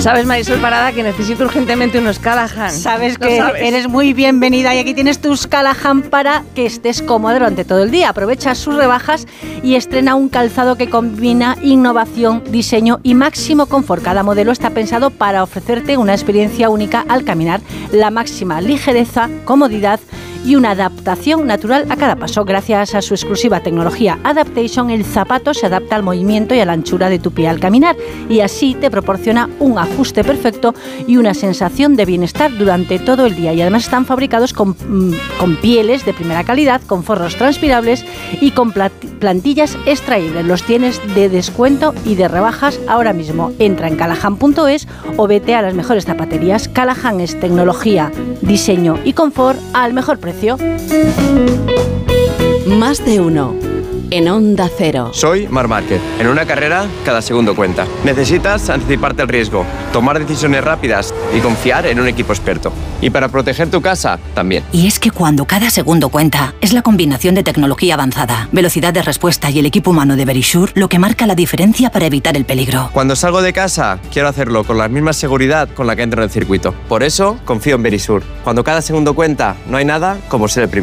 Sabes, Marisol Parada, que necesito urgentemente unos Callahan. Sabes que eres muy bienvenida y aquí tienes tus Callahan para que estés cómodo durante todo el día. Aprovecha sus rebajas y estrena un calzado que combina innovación, diseño y máximo confort. Cada modelo está pensado para ofrecerte una experiencia única al caminar, la máxima ligereza, comodidad y una adaptación natural a cada paso. Gracias a su exclusiva tecnología Adaptation, el zapato se adapta al movimiento y a la anchura de tu pie al caminar y así te proporciona un ajuste perfecto y una sensación de bienestar durante todo el día. Y además están fabricados con pieles de primera calidad, con forros transpirables y con plantillas extraíbles. Los tienes de descuento y de rebajas ahora mismo. Entra en callahan.es o vete a las mejores zapaterías. Callahan es tecnología, diseño y confort al mejor precio. Más de uno. En Onda Cero. Soy Marc Márquez. En una carrera, cada segundo cuenta. Necesitas anticiparte al riesgo, tomar decisiones rápidas y confiar en un equipo experto. Y para proteger tu casa, también. Y es que cuando cada segundo cuenta, es la combinación de tecnología avanzada, velocidad de respuesta y el equipo humano de Verisure lo que marca la diferencia para evitar el peligro. Cuando salgo de casa, quiero hacerlo con la misma seguridad con la que entro en el circuito. Por eso, confío en Verisure. Cuando cada segundo cuenta, no hay nada como ser el primero.